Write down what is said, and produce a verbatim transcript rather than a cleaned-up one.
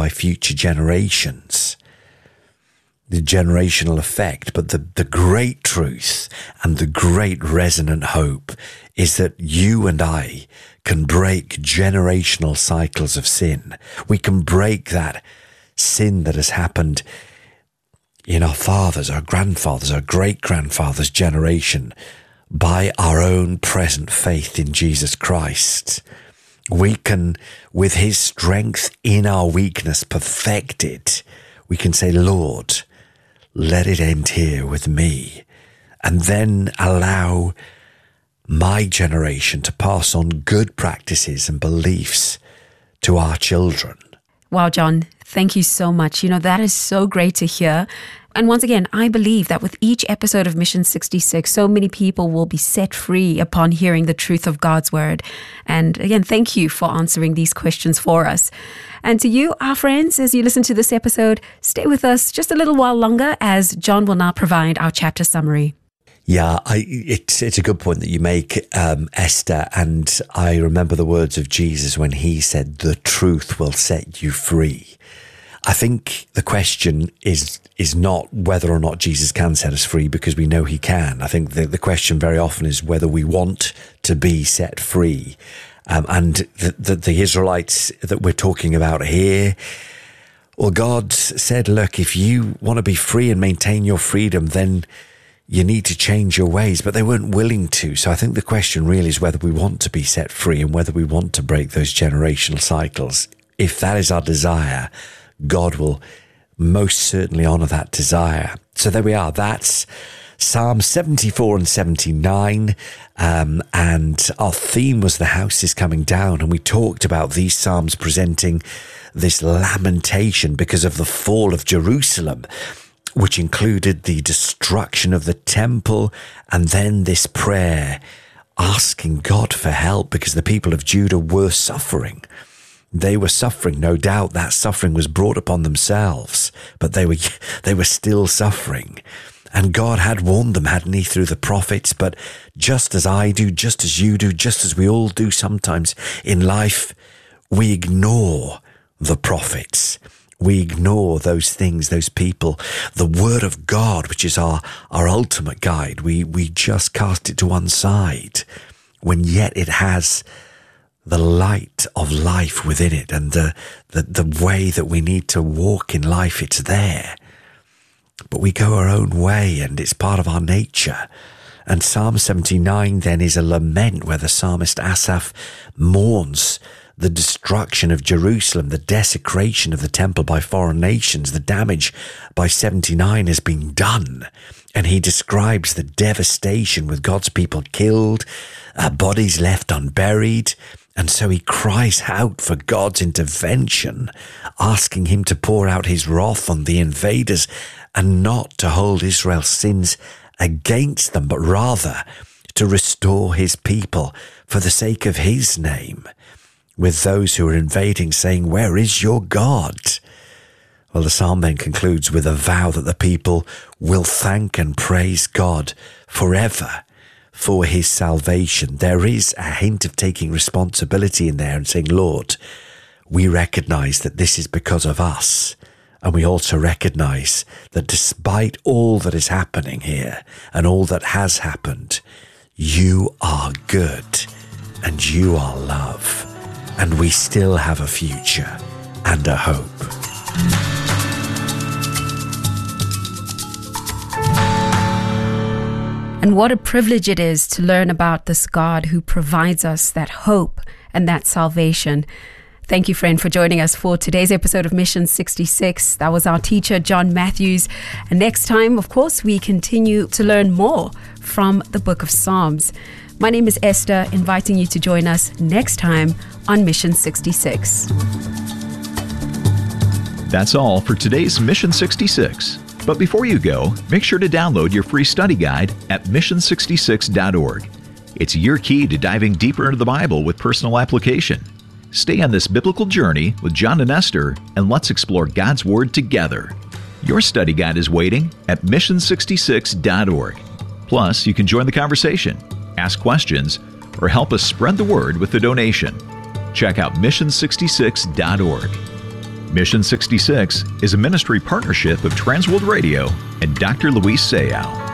by future generations. The generational effect, but the, the great truth and the great resonant hope is that you and I can break generational cycles of sin. We can break that sin that has happened in our fathers, our grandfathers, our great-grandfathers' generation by our own present faith in Jesus Christ. We can, with his strength in our weakness, perfect it. We can say, Lord, let it end here with me, and then allow my generation to pass on good practices and beliefs to our children. Wow, John, thank you so much. You know, that is so great to hear. And once again, I believe that with each episode of Mission sixty-six, so many people will be set free upon hearing the truth of God's word. And again, thank you for answering these questions for us. And to you, our friends, as you listen to this episode, stay with us just a little while longer as John will now provide our chapter summary. Yeah, I, it's it's a good point that you make, um, Esther. And I remember the words of Jesus when he said, the truth will set you free. I think the question is is not whether or not Jesus can set us free, because we know he can. I think the, the question very often is whether we want to be set free. Um, and the, the, the Israelites that we're talking about here, well, God said, look, if you want to be free and maintain your freedom, then you need to change your ways. But they weren't willing to. So I think the question really is whether we want to be set free and whether we want to break those generational cycles. If that is our desire, God will most certainly honor that desire. So there we are. That's Psalm seventy-four and seventy-nine. Um, and our theme was the house is coming down. And we talked about these Psalms presenting this lamentation because of the fall of Jerusalem, which included the destruction of the temple, and then this prayer asking God for help because the people of Judah were suffering. They were suffering. No doubt that suffering was brought upon themselves, but they were they were still suffering. And God had warned them, hadn't he, through the prophets? But just as I do, just as you do, just as we all do sometimes in life, we ignore the prophets. We ignore those things, those people, the word of God, which is our, our ultimate guide. We, we just cast it to one side, when yet it has the light of life within it, and the, the, the way that we need to walk in life, it's there. But we go our own way, and it's part of our nature. And Psalm seventy-nine then is a lament where the psalmist Asaph mourns the destruction of Jerusalem, the desecration of the temple by foreign nations. The damage by seventy-nine has been done. And he describes the devastation with God's people killed, uh, bodies left unburied. And so he cries out for God's intervention, asking him to pour out his wrath on the invaders and not to hold Israel's sins against them, but rather to restore his people for the sake of his name, with those who are invading saying, where is your God? Well, the psalm then concludes with a vow that the people will thank and praise God forever for his salvation. There is a hint of taking responsibility in there and saying, Lord, we recognize that this is because of us. And we also recognize that despite all that is happening here and all that has happened, you are good and you are love. And we still have a future and a hope. And what a privilege it is to learn about this God who provides us that hope and that salvation. Thank you, friend, for joining us for today's episode of Mission sixty-six. That was our teacher, John Matthews. And next time, of course, we continue to learn more from the book of Psalms. My name is Esther, inviting you to join us next time on Mission sixty-six. That's all for today's Mission sixty-six. But before you go, make sure to download your free study guide at mission sixty-six dot org. It's your key to diving deeper into the Bible with personal application. Stay on this biblical journey with John and Esther, and let's explore God's Word together. Your study guide is waiting at mission sixty-six dot org. Plus, you can join the conversation, ask questions, or help us spread the word with a donation. Check out mission sixty-six dot org. Mission sixty-six is a ministry partnership of Transworld Radio and Doctor Luis Sayao.